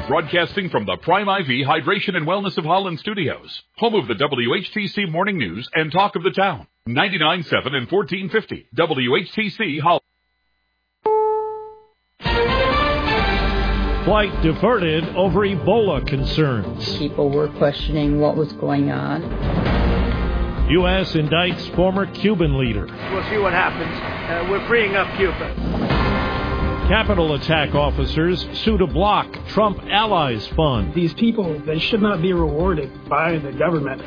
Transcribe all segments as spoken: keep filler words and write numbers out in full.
broadcasting from the Prime I V Hydration and Wellness of Holland studios, home of the W H T C Morning News and Talk of the Town. ninety-nine point seven and fourteen fifty W H T C Holland. Flight diverted over Ebola concerns. People were questioning what was going on. U S indicts former Cuban leader. We'll see what happens. Uh, we're freeing up Cuba. Capitol attack officers sue to block Trump Allies Fund. These people, they should not be rewarded by the government.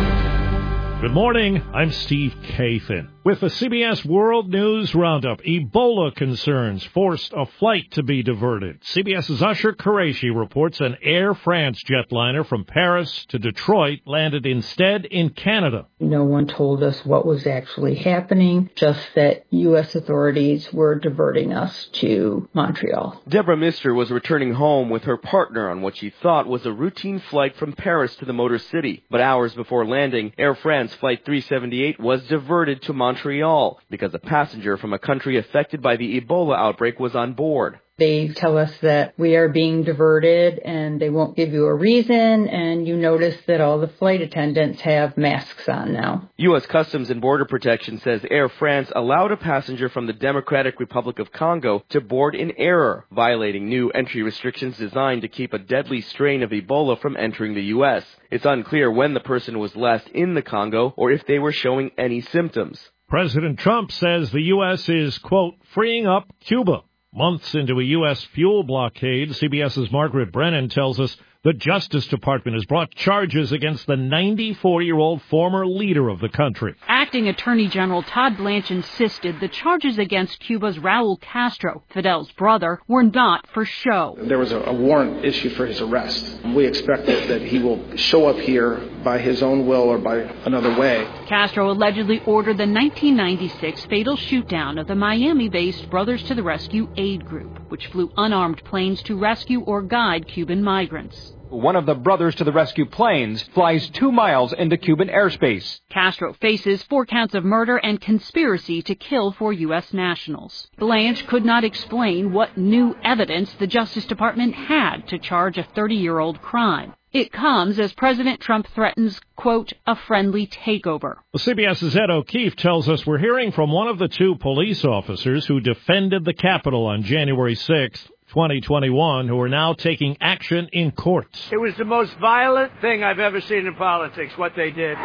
Good morning, I'm Steve Kathan. With the C B S World News Roundup, Ebola concerns forced a flight to be diverted. CBS's Usher Qureshi reports an Air France jetliner from Paris to Detroit landed instead in Canada. No one told us what was actually happening, just that U S authorities were diverting us to Montreal. Deborah Mister was returning home with her partner on what she thought was a routine flight from Paris to the Motor City. But hours before landing, Air France Flight three seventy-eight was diverted to Montreal. Montreal because a passenger from a country affected by the Ebola outbreak was on board. They tell us that we are being diverted and they won't give you a reason, and you notice that all the flight attendants have masks on now. U S Customs and Border Protection says Air France allowed a passenger from the Democratic Republic of Congo to board in error, violating new entry restrictions designed to keep a deadly strain of Ebola from entering the U S. It's unclear when the person was last in the Congo or if they were showing any symptoms. President Trump says the U S is, quote, freeing up Cuba. Months into a U S fuel blockade, CBS's Margaret Brennan tells us the Justice Department has brought charges against the ninety-four-year-old former leader of the country. Acting Attorney General Todd Blanche insisted the charges against Cuba's Raul Castro, Fidel's brother, were not for show. There was a, a warrant issued for his arrest. We expect that, that he will show up here by his own will or by another way. Castro allegedly ordered the nineteen ninety-six fatal shootdown of the Miami-based Brothers to the Rescue aid group, which flew unarmed planes to rescue or guide Cuban migrants. One of the Brothers to the Rescue planes flies two miles into Cuban airspace. Castro faces four counts of murder and conspiracy to kill four U S nationals. Blanche could not explain what new evidence the Justice Department had to charge a thirty-year-old crime. It comes as President Trump threatens, quote, a friendly takeover. Well, CBS's Ed O'Keefe tells us we're hearing from one of the two police officers who defended the Capitol on January sixth. twenty twenty-one, who are now taking action in courts. It was the most violent thing I've ever seen in politics, what they did.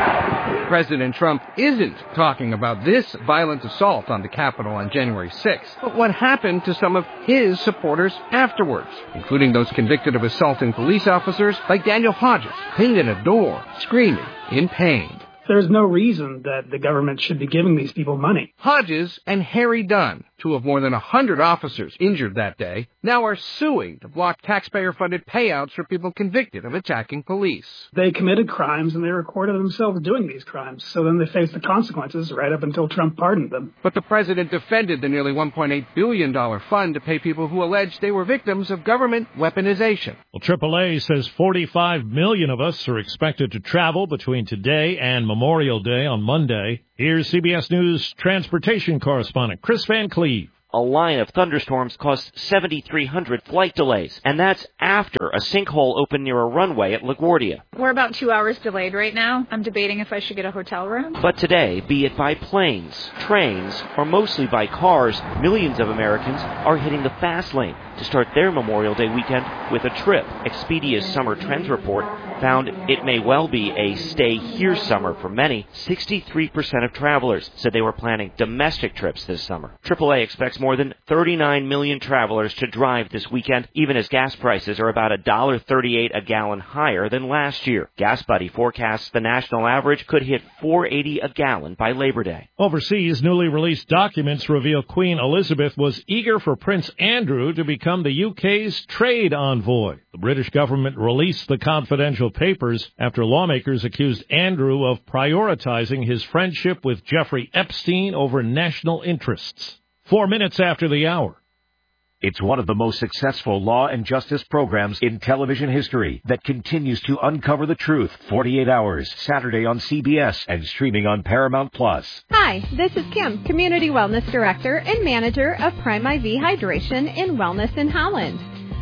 President Trump isn't talking about this violent assault on the Capitol on January sixth, but what happened to some of his supporters afterwards, including those convicted of assaulting police officers like Daniel Hodges, pinned in a door, screaming in pain. There's no reason that the government should be giving these people money. Hodges and Harry Dunn, two of more than one hundred officers injured that day, now are suing to block taxpayer-funded payouts for people convicted of attacking police. They committed crimes and they recorded themselves doing these crimes, so then they faced the consequences right up until Trump pardoned them. But the president defended the nearly one point eight billion dollars fund to pay people who alleged they were victims of government weaponization. Well, triple A says forty-five million of us are expected to travel between today and Memorial Day on Monday. Here's C B S News transportation correspondent Chris Van Cleve. A line of thunderstorms caused seven thousand three hundred flight delays, and that's after a sinkhole opened near a runway at LaGuardia. We're about two hours delayed right now. I'm debating if I should get a hotel room. But today, be it by planes, trains, or mostly by cars, millions of Americans are hitting the fast lane to start their Memorial Day weekend with a trip. Expedia's Summer Trends Report found it may well be a stay-here summer for many. sixty-three percent of travelers said they were planning domestic trips this summer. triple A expects more than thirty-nine million travelers to drive this weekend, even as gas prices are about one dollar thirty-eight a gallon higher than last year. GasBuddy forecasts the national average could hit four eighty a gallon by Labor Day. Overseas, newly released documents reveal Queen Elizabeth was eager for Prince Andrew to become the U K's trade envoy. The British government released the confidential papers after lawmakers accused Andrew of prioritizing his friendship with Jeffrey Epstein over national interests. Four minutes after the hour. It's one of the most successful law and justice programs in television history that continues to uncover the truth. forty-eight hours, Saturday on C B S and streaming on Paramount Plus. Hi, this is Kim, Community Wellness Director and Manager of Prime I V Hydration and Wellness in Holland.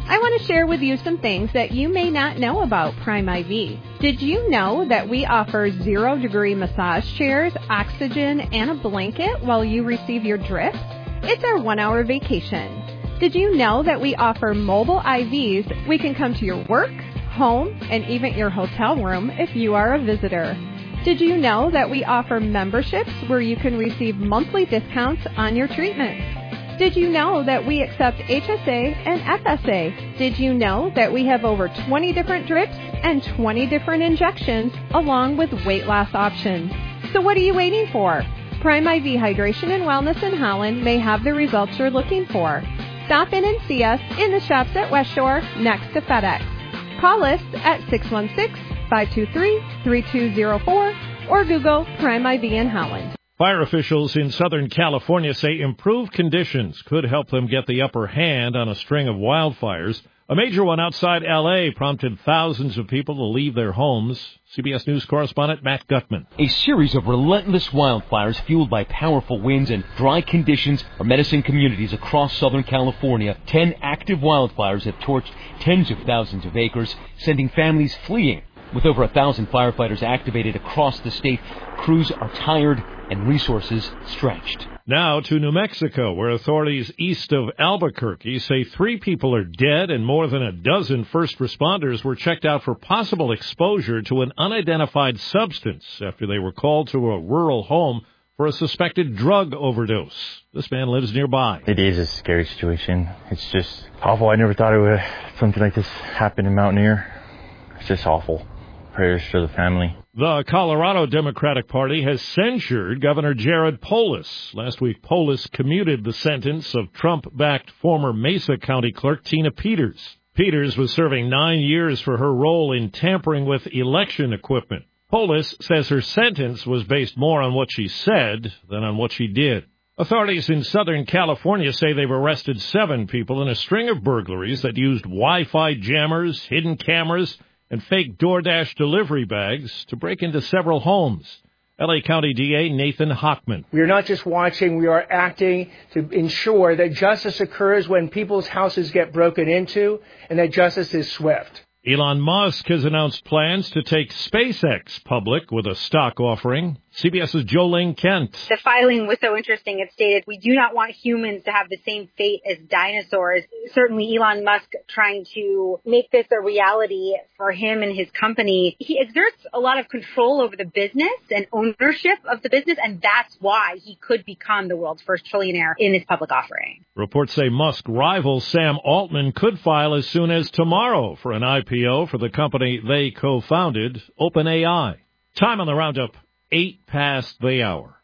I want to share with you some things that you may not know about Prime I V. Did you know that we offer zero-degree massage chairs, oxygen, and a blanket while you receive your drip? It's our one-hour vacation. Did you know that we offer mobile I Vs? We can come to your work, home, and even your hotel room if you are a visitor. Did you know that we offer memberships where you can receive monthly discounts on your treatments? Did you know that we accept H S A and F S A? Did you know that we have over twenty different drips and twenty different injections along with weight loss options? So what are you waiting for? Prime I V Hydration and Wellness in Holland may have the results you're looking for. Stop in and see us in the shops at West Shore next to FedEx. Call us at six one six, five two three, three two zero four or Google Prime I V in Holland. Fire officials in Southern California say improved conditions could help them get the upper hand on a string of wildfires. A major one outside L A prompted thousands of people to leave their homes. C B S News correspondent Matt Gutman. A series of relentless wildfires fueled by powerful winds and dry conditions are menacing communities across Southern California. Ten active wildfires have torched tens of thousands of acres, sending families fleeing. With over a thousand firefighters activated across the state, crews are tired and resources stretched. Now to New Mexico, where authorities east of Albuquerque say three people are dead and more than a dozen first responders were checked out for possible exposure to an unidentified substance after they were called to a rural home for a suspected drug overdose. This man lives nearby. It is a scary situation. It's just awful. I never thought it would something like this happen in Mountaineer. It's just awful. Prayers for the family. The Colorado Democratic Party has censured Governor Jared Polis. Last week, Polis commuted the sentence of Trump-backed former Mesa County Clerk Tina Peters. Peters was serving nine years for her role in tampering with election equipment. Polis says her sentence was based more on what she said than on what she did. Authorities in Southern California say they've arrested seven people in a string of burglaries that used Wi-Fi jammers, hidden cameras, and fake DoorDash delivery bags to break into several homes. L A County D A Nathan Hochman. We are not just watching, we are acting to ensure that justice occurs when people's houses get broken into and that justice is swift. Elon Musk has announced plans to take SpaceX public with a stock offering. CBS's Jolene Kent. The filing was so interesting. It stated, we do not want humans to have the same fate as dinosaurs. Certainly Elon Musk trying to make this a reality for him and his company. He exerts a lot of control over the business and ownership of the business, and that's why he could become the world's first trillionaire in this public offering. Reports say Musk rival Sam Altman could file as soon as tomorrow for an I P O for the company they co-founded, OpenAI. Time on the roundup. Eight past the hour.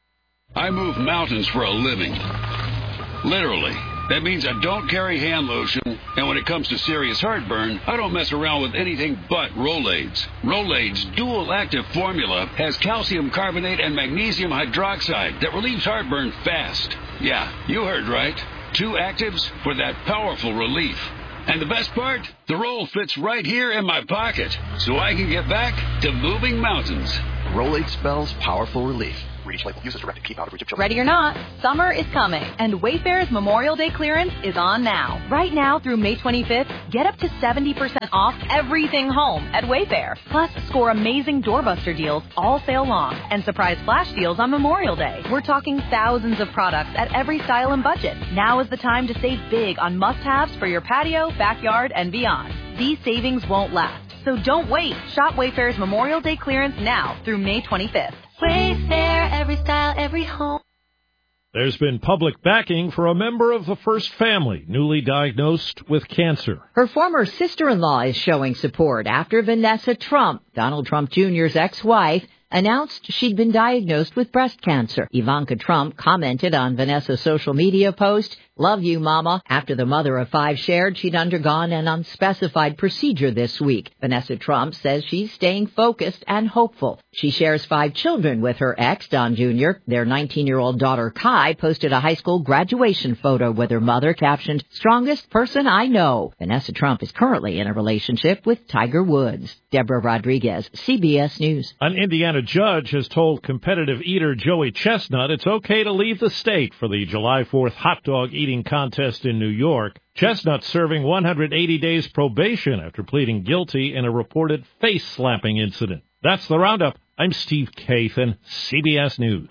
I move mountains for a living. Literally. That means I don't carry hand lotion, and when it comes to serious heartburn, I don't mess around with anything but Rolaids. Rolaids' dual-active formula has calcium carbonate and magnesium hydroxide that relieves heartburn fast. Yeah, you heard right. Two actives for that powerful relief. And the best part? The roll fits right here in my pocket, so I can get back to moving mountains. Rolaids spells powerful relief. Reach label. Use as directed. Keep out of reach of children. Ready or not, summer is coming, and Wayfair's Memorial Day clearance is on now. Right now through May twenty-fifth, get up to seventy percent off everything home at Wayfair. Plus, score amazing doorbuster deals all sale long and surprise flash deals on Memorial Day. We're talking thousands of products at every style and budget. Now is the time to save big on must-haves for your patio, backyard, and beyond. These savings won't last, so don't wait. Shop Wayfair's Memorial Day clearance now through May twenty-fifth. Wayfair, every style, every home. There's been public backing for a member of the first family newly diagnosed with cancer. Her former sister-in-law is showing support after Vanessa Trump, Donald Trump Junior's ex-wife, announced she'd been diagnosed with breast cancer. Ivanka Trump commented on Vanessa's social media post, "Love you, Mama," after the mother of five shared she'd undergone an unspecified procedure this week. Vanessa Trump says she's staying focused and hopeful. She shares five children with her ex, Don Junior Their nineteen-year-old daughter, Kai, posted a high school graduation photo with her mother captioned, "Strongest person I know." Vanessa Trump is currently in a relationship with Tiger Woods. Deborah Rodriguez, C B S News. An Indiana judge has told competitive eater Joey Chestnut it's okay to leave the state for the July fourth hot dog eating eating contest in New York. Chestnut serving one hundred eighty days probation after pleading guilty in a reported face-slapping incident. That's the Roundup. I'm Steve Kathan, C B S News.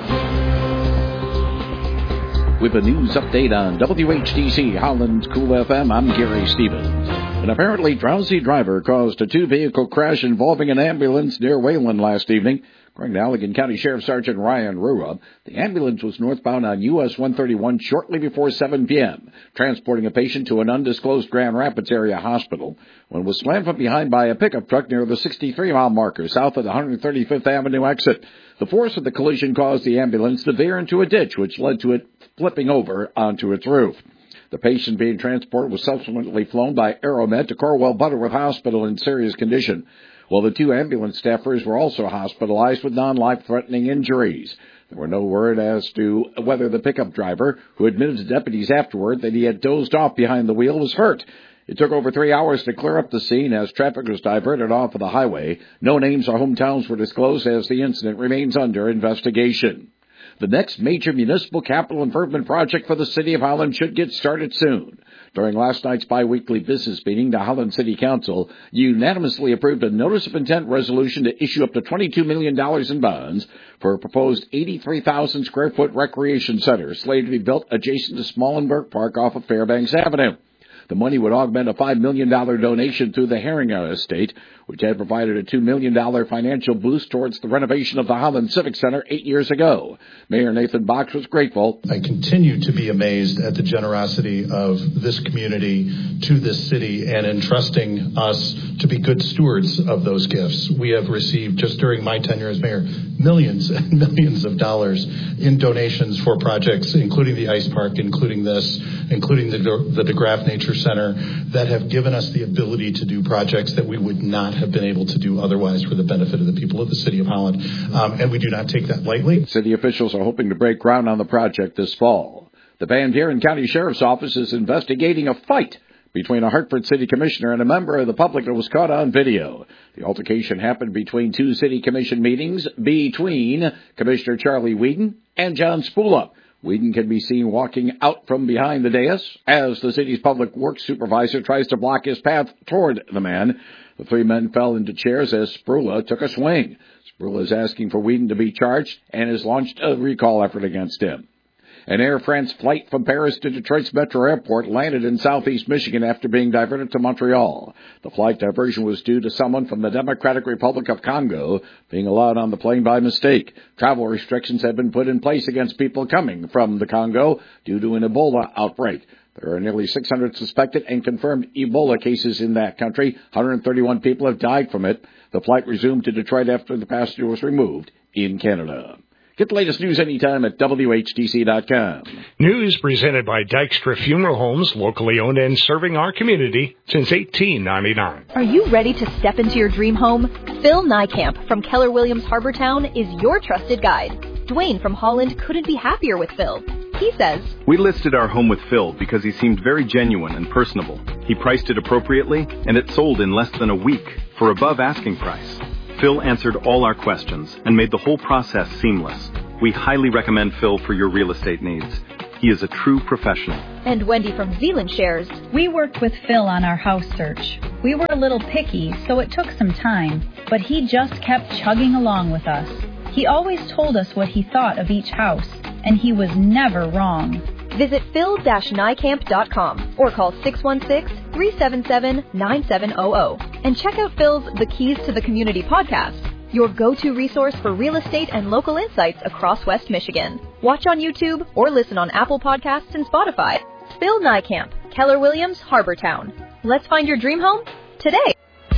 With a news update on W H D C Holland's Cool F M, I'm Gary Stevens. An apparently drowsy driver caused a two-vehicle crash involving an ambulance near Wayland last evening. According to Allegan County Sheriff Sergeant Ryan Rura, the ambulance was northbound on U S one thirty-one shortly before seven p.m., transporting a patient to an undisclosed Grand Rapids area hospital, when it was slammed from behind by a pickup truck near the sixty-three mile marker south of the one hundred thirty-fifth Avenue exit. The force of the collision caused the ambulance to veer into a ditch, which led to it flipping over onto its roof. The patient being transported was subsequently flown by Aeromed to Corwell Butterworth Hospital in serious condition, while the two ambulance staffers were also hospitalized with non-life-threatening injuries. There were no word as to whether the pickup driver, who admitted to deputies afterward that he had dozed off behind the wheel, was hurt. It took over three hours to clear up the scene as traffic was diverted off of the highway. No names or hometowns were disclosed as the incident remains under investigation. The next major municipal capital improvement project for the City of Holland should get started soon. During last night's biweekly business meeting, the Holland City Council unanimously approved a notice of intent resolution to issue up to twenty-two million dollars in bonds for a proposed eighty-three thousand square foot recreation center slated to be built adjacent to Smallenberg Park off of Fairbanks Avenue. The money would augment a five million dollars donation through the Herringer Estate, which had provided a two million dollars financial boost towards the renovation of the Holland Civic Center eight years ago. Mayor Nathan Box was grateful. I continue to be amazed at the generosity of this community to this city and entrusting us to be good stewards of those gifts. We have received, just during my tenure as mayor, millions and millions of dollars in donations for projects, including the ice park, including this, including the, the DeGraff Nature Center, that have given us the ability to do projects that we would not have been able to do otherwise for the benefit of the people of the City of Holland. Um, and we do not take that lightly. City officials are hoping to break ground on the project this fall. The Van Buren County Sheriff's Office is investigating a fight between a Hartford City Commissioner and a member of the public that was caught on video. The altercation happened between two City Commission meetings between Commissioner Charlie Whedon and John Spula. Whedon can be seen walking out from behind the dais as the city's public works supervisor tries to block his path toward the man. The three men fell into chairs as Sprula took a swing. Sprula is asking for Whedon to be charged and has launched a recall effort against him. An Air France flight from Paris to Detroit's Metro Airport landed in southeast Michigan after being diverted to Montreal. The flight diversion was due to someone from the Democratic Republic of Congo being allowed on the plane by mistake. Travel restrictions have been put in place against people coming from the Congo due to an Ebola outbreak. There are nearly six hundred suspected and confirmed Ebola cases in that country. one hundred thirty-one people have died from it. The flight resumed to Detroit after the passenger was removed in Canada. Get the latest news anytime at W H D C dot com. News presented by Dykstra Funeral Homes, locally owned and serving our community since eighteen ninety-nine. Are you ready to step into your dream home? Phil Nykamp from Keller Williams Harbortown is your trusted guide. Dwayne from Holland couldn't be happier with Phil. He says, "We listed our home with Phil because he seemed very genuine and personable. He priced it appropriately, and it sold in less than a week for above asking price. Phil answered all our questions and made the whole process seamless. We highly recommend Phil for your real estate needs. He is a true professional." And Wendy from Zealand shares, "We worked with Phil on our house search. We were a little picky, so it took some time, but he just kept chugging along with us. He always told us what he thought of each house, and he was never wrong." Visit phil dash nykamp dot com or call six one six, three seven seven, nine seven zero zero and check out Phil's The Keys to the Community podcast, your go-to resource for real estate and local insights across West Michigan. Watch on YouTube or listen on Apple Podcasts and Spotify. Phil Nykamp, Keller Williams, Harbortown. Let's find your dream home today.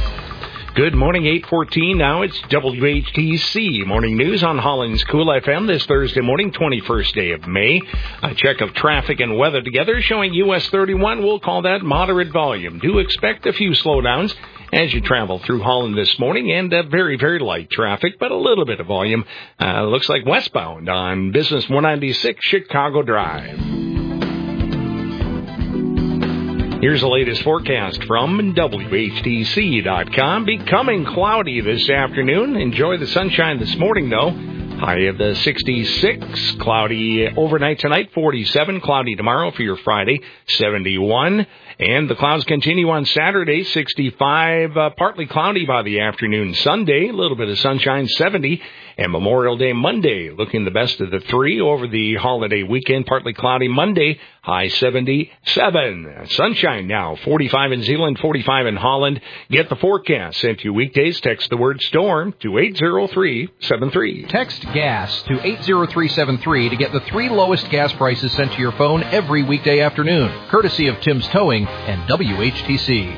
Good morning, eight fourteen. Now it's W H T C Morning News on Holland's Cool F M this Thursday morning, twenty-first day of May. A check of traffic and weather together showing U S thirty-one. We'll call that moderate volume. Do expect a few slowdowns as you travel through Holland this morning, and uh, very, very light traffic, but a little bit of volume. Uh, looks like westbound on Business one ninety-six Chicago Drive. Here's the latest forecast from W H D C dot com. Becoming cloudy this afternoon. Enjoy the sunshine this morning, though. High of the sixty-six, cloudy overnight tonight, forty-seven, cloudy tomorrow for your Friday, seventy-one. And the clouds continue on Saturday, sixty-five, uh, partly cloudy by the afternoon. Sunday, a little bit of sunshine, seventy. And Memorial Day Monday, looking the best of the three over the holiday weekend. Partly cloudy Monday, high seventy-seven. Sunshine now, forty-five in Zeeland, forty-five in Holland. Get the forecast sent to you weekdays. Text the word storm to eight zero three seven three. Text GAS to eight zero three seven three to get the three lowest gas prices sent to your phone every weekday afternoon, courtesy of Tim's Towing and W H T C.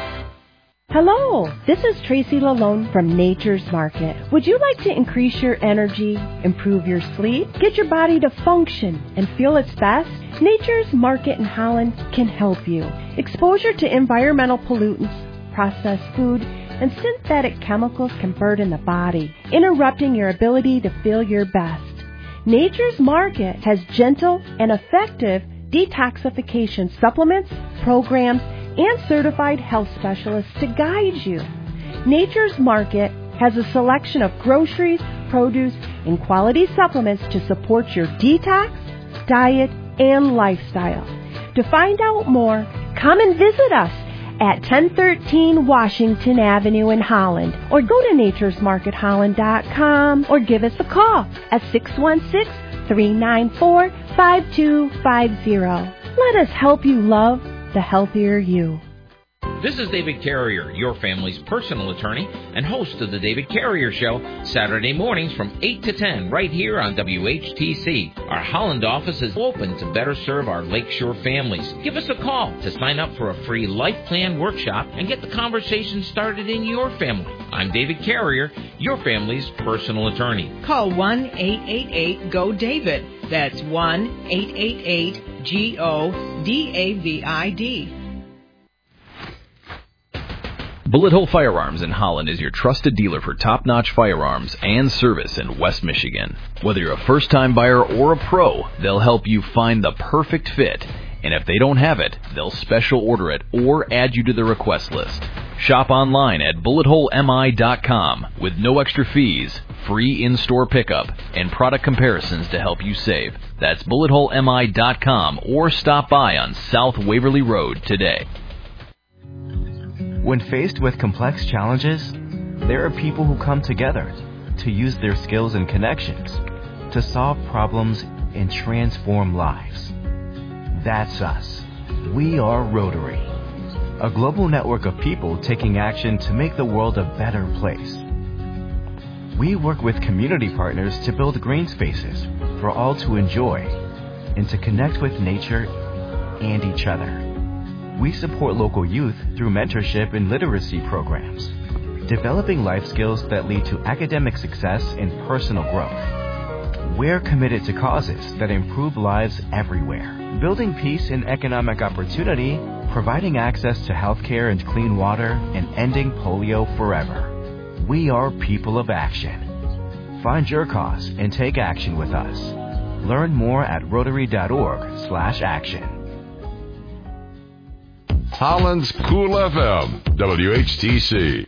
Hello, this is Tracy Lalone from Nature's Market. Would you like to increase your energy, improve your sleep, get your body to function and feel its best? Nature's Market in Holland can help you. Exposure to environmental pollutants, processed food, and synthetic chemicals can burden the body, interrupting your ability to feel your best. Nature's Market has gentle and effective detoxification supplements, programs, and certified health specialists to guide you. Nature's Market has a selection of groceries, produce, and quality supplements to support your detox, diet, and lifestyle. To find out more, come and visit us at ten thirteen Washington Avenue in Holland, or go to natures market holland dot com, or give us a call at six one six, three nine four, five two five zero. Let us help you love the healthier you. This is David Carrier, your family's personal attorney and host of the David Carrier Show, Saturday mornings from eight to ten, right here on W H T C. Our Holland office is open to better serve our Lakeshore families. Give us a call to sign up for a free life plan workshop and get the conversation started in your family. I'm David Carrier, your family's personal attorney. Call one eight eight eight, G O, David. That's one eight eight eight, G O, D A V I D. Bullet Hole Firearms in Holland is your trusted dealer for top-notch firearms and service in West Michigan. Whether you're a first-time buyer or a pro, they'll help you find the perfect fit. And if they don't have it, they'll special order it or add you to the request list. Shop online at bullet hole m i dot com with no extra fees, free in-store pickup, and product comparisons to help you save. That's bullet hole m i dot com or stop by on South Waverly Road today. When faced with complex challenges, there are people who come together to use their skills and connections to solve problems and transform lives. That's us. We are Rotary, a global network of people taking action to make the world a better place. We work with community partners to build green spaces for all to enjoy and to connect with nature and each other. We support local youth through mentorship and literacy programs, developing life skills that lead to academic success and personal growth. We're committed to causes that improve lives everywhere, building peace and economic opportunity, providing access to healthcare and clean water, and ending polio forever. We are people of action. Find your cause and take action with us. Learn more at rotary dot org slash action. Holland's Cool F M, W H T C.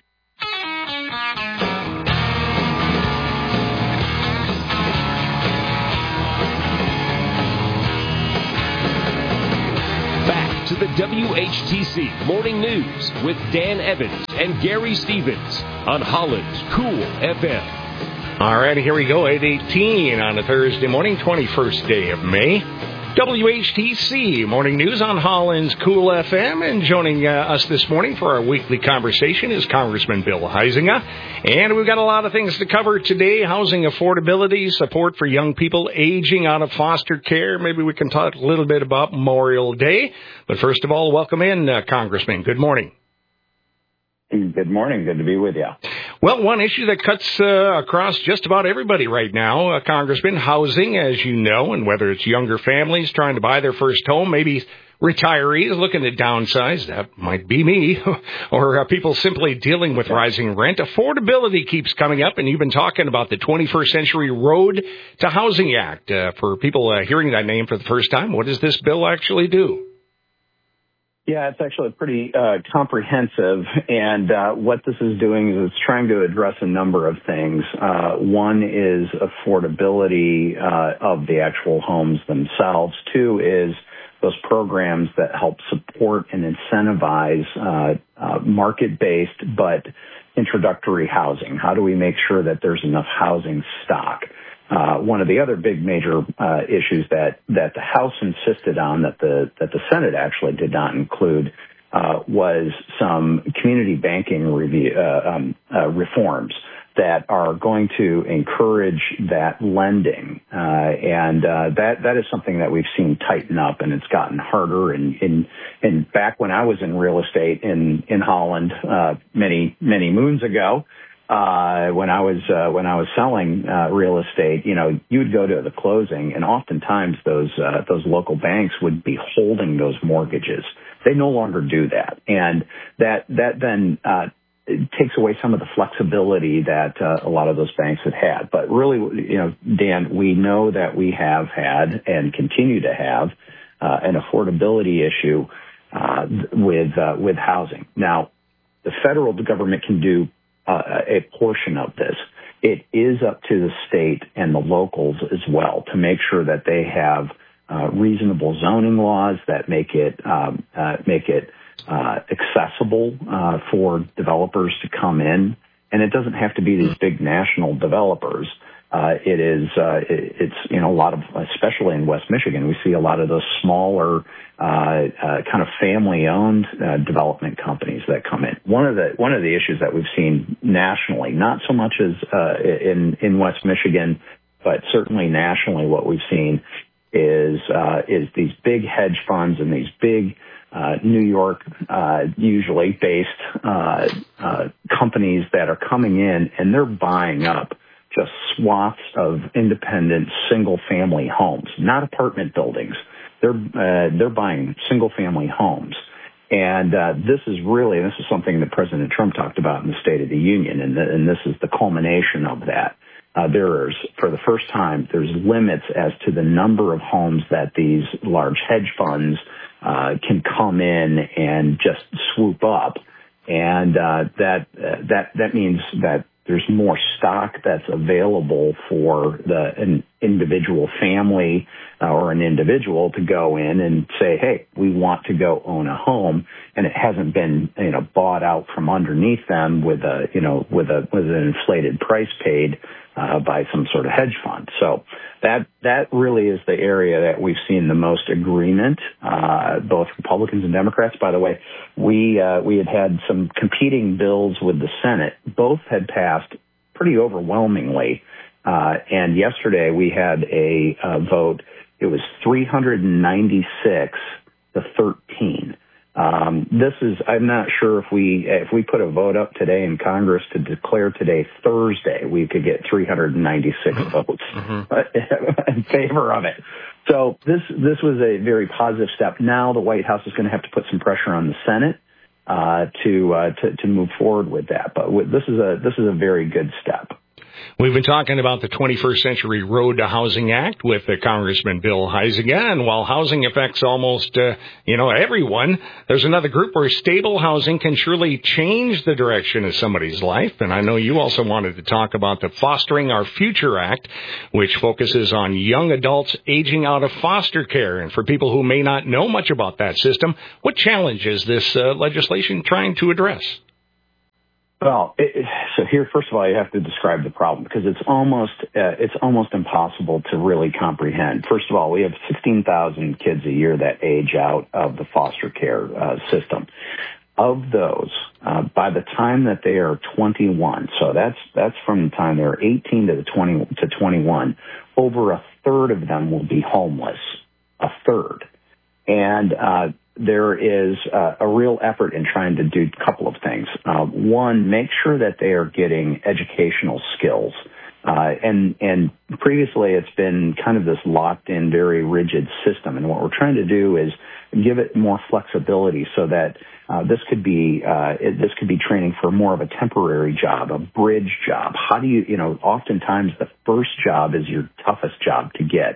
Back to the W H T C Morning News with Dan Evans and Gary Stevens on Holland's Cool F M. All right, here we go, eight eighteen on a Thursday morning, twenty-first day of May. W H T C Morning News on Holland's Cool F M, and joining uh, us this morning for our weekly conversation is Congressman Bill Huizenga. And we've got a lot of things to cover today: housing affordability, support for young people aging out of foster care. Maybe we can talk a little bit about Memorial Day. But first of all, welcome in, uh, Congressman. Good morning. Good morning. Good to be with you. Well, one issue that cuts uh, across just about everybody right now, uh, Congressman, housing, as you know, and whether it's younger families trying to buy their first home, maybe retirees looking to downsize, that might be me, or uh, people simply dealing with rising rent. Affordability keeps coming up, and you've been talking about the twenty-first Century Road to Housing Act. Uh, for people uh, hearing that name for the first time, what does this bill actually do? Yeah, it's actually pretty uh, comprehensive, and uh, what this is doing is it's trying to address a number of things. Uh, one is affordability uh, of the actual homes themselves. Two is those programs that help support and incentivize uh, uh, market-based but introductory housing. How do we make sure that there's enough housing stock? Uh, one of the other big major uh, issues that, that the House insisted on that the that the Senate actually did not include uh, was some community banking review, uh, um, uh, reforms that are going to encourage that lending, uh, and uh, that that is something that we've seen tighten up, and it's gotten harder. And in, in back when I was in real estate in in Holland uh, many many moons ago. Uh, when I was, uh, when I was selling, uh, real estate, you know, you would go to the closing and oftentimes those, uh, those local banks would be holding those mortgages. They no longer do that. And that, that then, uh, it takes away some of the flexibility that, uh, a lot of those banks had had. But really, you know, Dan, we know that we have had and continue to have, uh, an affordability issue, uh, with, uh, with housing. Now, the federal government can do Uh, a portion of this. It is up to the state and the locals as well to make sure that they have uh, reasonable zoning laws that make it um, uh, make it uh, accessible uh, for developers to come in. And it doesn't have to be these big national developers. Uh, it is, uh, it, it's, you know, a lot of, especially in West Michigan, we see a lot of those smaller, uh, uh, kind of family-owned, uh, development companies that come in. One of the, one of the issues that we've seen nationally, not so much as, uh, in, in West Michigan, but certainly nationally what we've seen is, uh, is these big hedge funds and these big, uh, New York, uh, usually based, uh, uh, companies that are coming in and they're buying up just swaths of independent single-family homes, not apartment buildings. They're uh, they're buying single-family homes, and uh, this is really this is something that President Trump talked about in the State of the Union, and, the, and this is the culmination of that. Uh, there's for the first time there's limits as to the number of homes that these large hedge funds uh, can come in and just swoop up, and uh, that uh, that that means that there's more stock that's available for the an individual family uh, or an individual to go in and say, hey, we want to go own a home, and it hasn't been, you know, bought out from underneath them with a, you know, with a with an inflated price paid uh, by some sort of hedge fund. So that that really is the area that we've seen the most agreement, uh, both Republicans and Democrats. By the way, we uh, we had had some competing bills with the Senate. Both had passed pretty overwhelmingly, uh, and yesterday we had a uh, vote. It was three hundred ninety-six to thirteen. Um, this is, I'm not sure if we, if we put a vote up today in Congress to declare today Thursday, we could get three hundred ninety-six votes mm-hmm. in favor of it. So this, this was a very positive step. Now the White House is going to have to put some pressure on the Senate, uh, to, uh, to, to move forward with that. But with, this is a, this is a very good step. We've been talking about the twenty-first Century Road to Housing Act with uh, Congressman Bill Huizenga, and while housing affects almost, uh, you know, everyone, there's another group where stable housing can surely change the direction of somebody's life. And I know you also wanted to talk about the Fostering Our Future Act, which focuses on young adults aging out of foster care. And for people who may not know much about that system, what challenge is this uh, legislation trying to address? Well, it, so here, first of all, you have to describe the problem because it's almost uh, it's almost impossible to really comprehend. First of all, we have sixteen thousand kids a year that age out of the foster care uh, system. Of those, uh, by the time that they are twenty-one, so that's that's from the time they're eighteen to the twenty to twenty-one, over a third of them will be homeless. A third, and uh, there is uh, a real effort in trying to do a couple of things. Uh, one, make sure that they are getting educational skills. Uh, and, and previously it's been kind of this locked in, very rigid system. And what we're trying to do is give it more flexibility so that uh, this could be, uh, it, this could be training for more of a temporary job, a bridge job. How do you, you know, oftentimes the first job is your toughest job to get.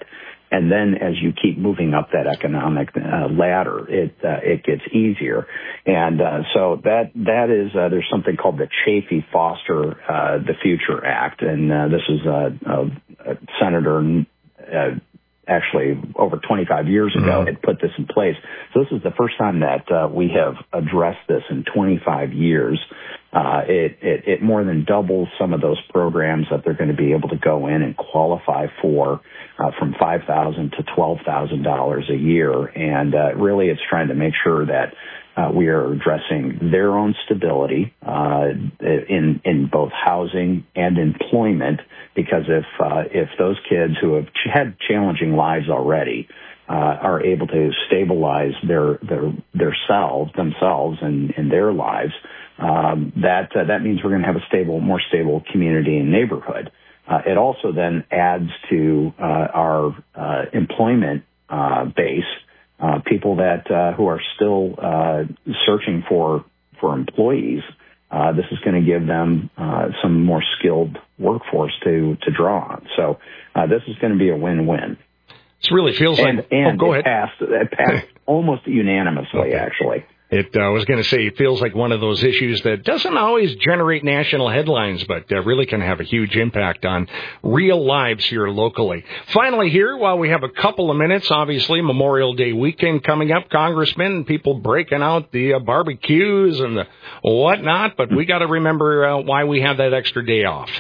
And then as you keep moving up that economic uh, ladder, it uh, it gets easier. And uh, so that that is uh, there's something called the Chafee Foster uh, the Future Act, and uh, this is uh, uh, Senator. Uh, actually over twenty-five years ago, had put this in place. So this is the first time that uh, we have addressed this in twenty-five years. Uh, it, it, it more than doubles some of those programs that they're going to be able to go in and qualify for uh, from five thousand dollars to twelve thousand dollars a year. And uh, really it's trying to make sure that Uh, we are addressing their own stability uh, in in both housing and employment, because if uh, if those kids who have ch- had challenging lives already uh, are able to stabilize their their their selves themselves and, and their lives, um, that uh, that means we're going to have a stable, more stable community and neighborhood. Uh, it also then adds to uh, our uh, employment uh, base. Uh, people that uh, who are still uh, searching for for employees, uh, this is going to give them uh, some more skilled workforce to to draw on. So uh, this is going to be a win-win. This really feels and, like. And oh, go it ahead. passed, it passed almost unanimously, okay. actually. It, uh, I was going to say, it feels like one of those issues that doesn't always generate national headlines, but uh, really can have a huge impact on real lives here locally. Finally here, while we have a couple of minutes, obviously Memorial Day weekend coming up, congressmen, people breaking out the uh, barbecues and the whatnot, but we got to remember uh, why we have that extra day off.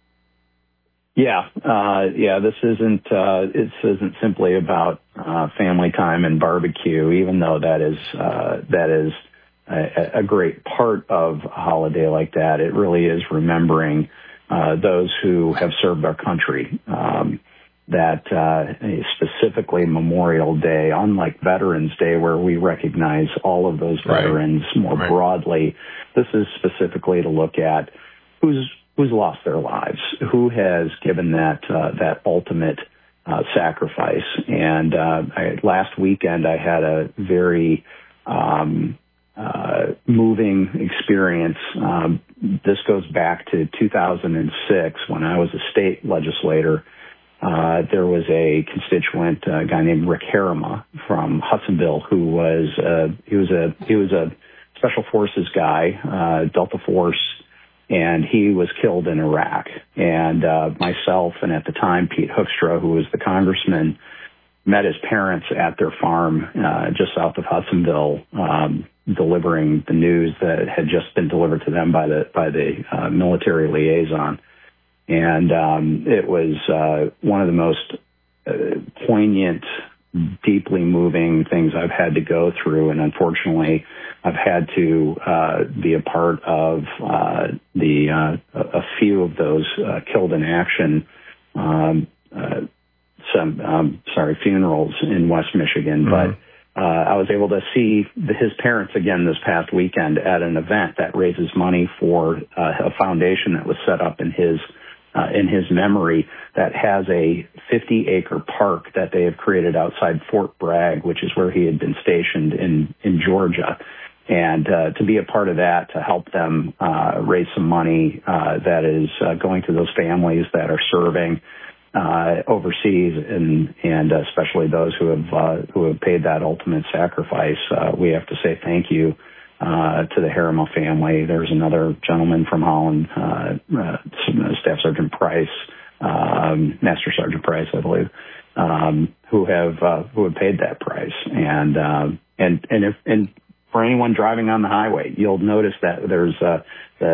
Yeah, uh, yeah. This isn't uh, this isn't simply about uh, family time and barbecue, even though that is uh, that is a, a great part of a holiday like that. It really is remembering uh, those who have served our country. Um, that uh, specifically Memorial Day, unlike Veterans Day, where we recognize all of those veterans right. more right. broadly, this is specifically to look at who's who's lost their lives, who has given that uh, that ultimate uh, sacrifice. And uh, I, last weekend, I had a very um, uh, moving experience. Um, this goes back to two thousand six when I was a state legislator. Uh, there was a constituent, uh, guy named Rick Harima from Hudsonville, who was uh, he was a he was a special forces guy, uh, Delta Force. And he was killed in Iraq. And uh, myself and at the time Pete Hoekstra, who was the congressman, met his parents at their farm uh, just south of Hudsonville, um, delivering the news that had just been delivered to them by the by the uh, military liaison. And um, it was uh, one of the most uh, poignant, deeply moving things I've had to go through. And unfortunately, I've had to uh, be a part of uh, the uh, a few of those uh, killed in action, um, uh, some um, sorry funerals in West Michigan. Mm-hmm. But uh, I was able to see the, his parents again this past weekend at an event that raises money for uh, a foundation that was set up in his uh, in his memory that has a fifty acre park that they have created outside Fort Bragg, which is where he had been stationed in in Georgia. And uh, to be a part of that, to help them uh, raise some money uh, that is uh, going to those families that are serving uh, overseas, and and especially those who have uh, who have paid that ultimate sacrifice, uh, we have to say thank you uh, to the Harima family. There's another gentleman from Holland, uh, uh, Staff Sergeant Price, um, Master Sergeant Price, I believe, um, who have uh, who have paid that price, and uh, and and if and. For anyone driving on the highway, you'll notice that there's uh, the